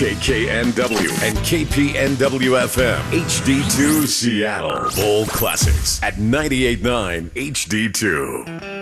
KKNW and KPNW FM HD2 Seattle. Full classics at 98.9 HD2.